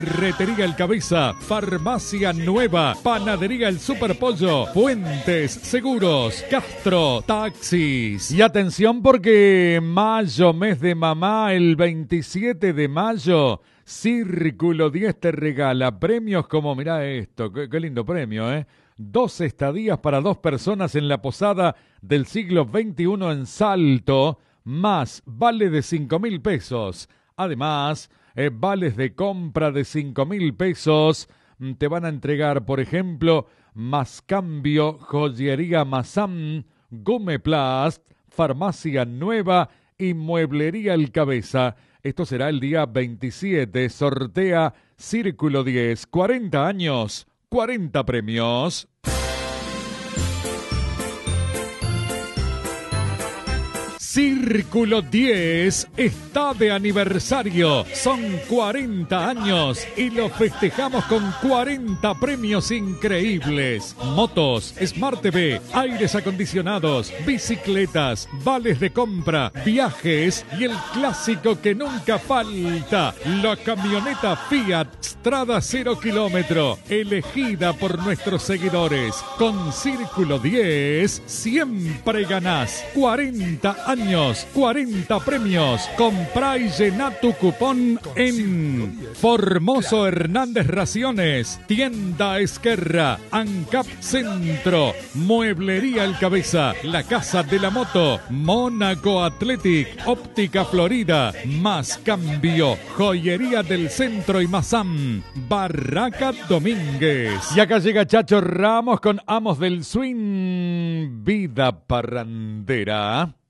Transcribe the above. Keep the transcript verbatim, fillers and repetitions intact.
Ferretería El Cabeza, Farmacia Nueva, Panadería El Superpollo, Fuentes, Seguros, Castro, Taxis. Y atención porque mayo, mes de mamá, el veintisiete de mayo, Círculo diez te regala premios como, mirá esto, qué, qué lindo premio, ¿eh? Dos estadías para dos personas en la posada del siglo veintiuno en Salto, más vale de cinco mil pesos. Además, Eh, vales de compra de cinco mil pesos. Te van a entregar, por ejemplo, Más Cambio, Joyería Mazam, Gumeplast, Farmacia Nueva y Mueblería El Cabeza. Esto será el día veintisiete. Sortea Círculo diez. cuarenta años, cuarenta premios. Círculo diez está de aniversario. Son cuarenta años y lo festejamos con cuarenta premios increíbles. Motos, Smart T V, aires acondicionados, bicicletas, vales de compra, viajes y el clásico que nunca falta, la camioneta Fiat Strada cero kilómetro, elegida por nuestros seguidores. Con Círculo diez siempre ganás. cuarenta años. cuarenta premios. Comprá y llená tu cupón en Formoso Hernández Raciones, Tienda Esquerra, ANCAP Centro, Mueblería El Cabeza, La Casa de la Moto, Mónaco Athletic, Óptica Florida, Más Cambio, Joyería del Centro y Mazam, Barraca Domínguez. Y acá llega Chacho Ramos con Amos del Swing, Vida Parrandera.